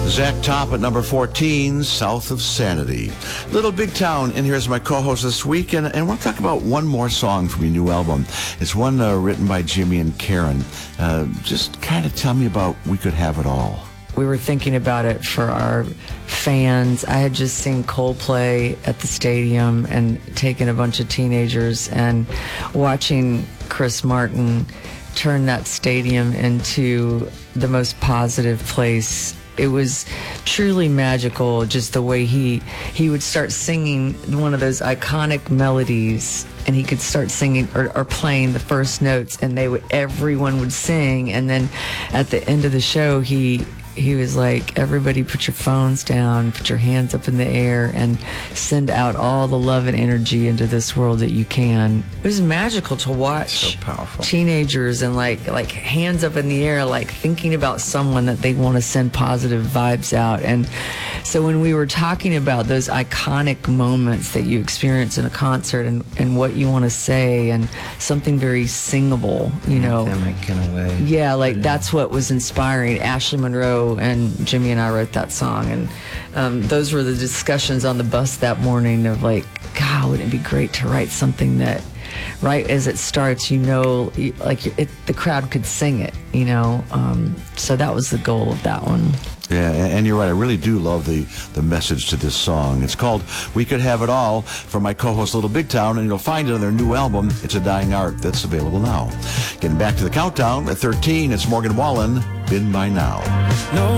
Zach Top at number 14, South of Sanity. Little Big Town, and here's my co-host this week, and I want to talk about one more song from your new album. It's one written by Jimmy and Karen. Just kind of tell me about We Could Have It All. We were thinking about it for our fans. I had just seen Coldplay at the stadium and taken a bunch of teenagers, and watching Chris Martin turn that stadium into the most positive place. It was truly magical, just the way he would start singing one of those iconic melodies, and he could start singing or playing the first notes, and everyone would sing, and then at the end of the show he was like, everybody put your phones down, put your hands up in the air, and send out all the love and energy into this world that you can. It was magical to watch. So powerful. Teenagers and like hands up in the air, like thinking about someone that they want to send positive vibes out. And so when we were talking about those iconic moments that you experience in a concert and what you want to say, and something very singable, you know. Anthemic in a way. Yeah, like that's what was inspiring. Ashley Monroe and Jimmy and I wrote that song, and those were the discussions on the bus that morning of like, God, wouldn't it be great to write something that right as it starts, you know, like the crowd could sing it, you know. So that was the goal of that one. Yeah, and you're right. I really do love the message to this song. It's called We Could Have It All, from my co-host Little Big Town, and you'll find it on their new album, It's a Dying Art, that's available now. Getting back to the countdown, at 13, it's Morgan Wallen, Been By Now. No.